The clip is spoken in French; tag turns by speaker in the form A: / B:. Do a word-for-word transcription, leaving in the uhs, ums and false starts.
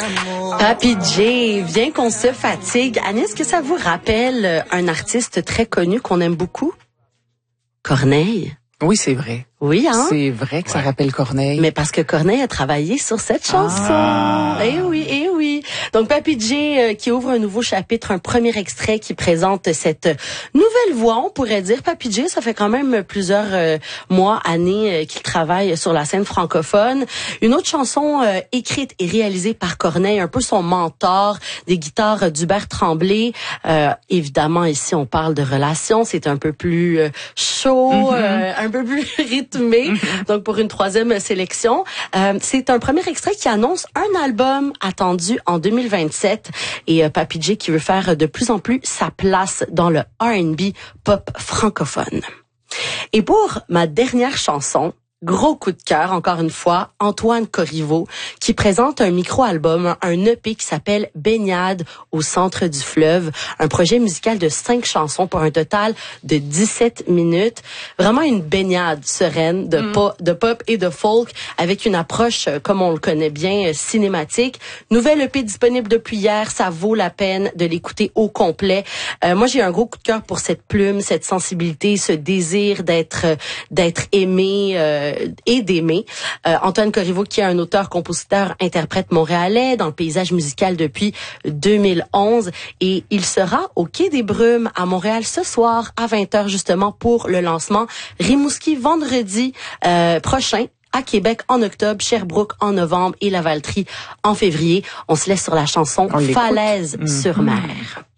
A: Papy J, viens qu'on se fatigue. Annie, est-ce que ça vous rappelle un artiste très connu qu'on aime beaucoup? Corneille.
B: Oui, c'est vrai.
A: Oui, hein?
B: C'est vrai que ouais. Ça rappelle Corneille.
A: Mais parce que Corneille a travaillé sur cette chanson. Ah. Eh oui, eh oui. Donc, Papy J euh, qui ouvre un nouveau chapitre, un premier extrait qui présente cette nouvelle voix, on pourrait dire. Papy J, ça fait quand même plusieurs euh, mois, années euh, qu'il travaille sur la scène francophone. Une autre chanson euh, écrite et réalisée par Corneille, un peu son mentor, des guitares d'Hubert Tremblay. Euh, évidemment, ici, on parle de relations. C'est un peu plus euh, chaud, mm-hmm. euh, un peu plus rythmé. Mm-hmm. Donc, pour une troisième sélection, euh, c'est un premier extrait qui annonce un album attendu en deux mille vingt-sept et euh, Papy J qui veut faire de plus en plus sa place dans le R and B pop francophone. Et pour ma dernière chanson, gros coup de cœur, encore une fois, Antoine Corriveau, qui présente un micro-album, un E P qui s'appelle Baignade au centre du fleuve, un projet musical de cinq chansons pour un total de dix-sept minutes. Vraiment une baignade sereine de, mm. pop, de pop et de folk avec une approche, comme on le connaît bien, cinématique. Nouvelle E P disponible depuis hier, ça vaut la peine de l'écouter au complet. Euh, moi, j'ai un gros coup de cœur pour cette plume, cette sensibilité, ce désir d'être d'être aimé, euh, et d'aimer. Euh, Antoine Corriveau, qui est un auteur, compositeur, interprète montréalais dans le paysage musical depuis deux mille onze, et il sera au Quai des Brumes à Montréal ce soir à vingt heures justement pour le lancement. Rimouski vendredi euh, prochain. À Québec en octobre, Sherbrooke en novembre et Lavaltrie en février. On se laisse sur la chanson Falaise mmh. sur mer.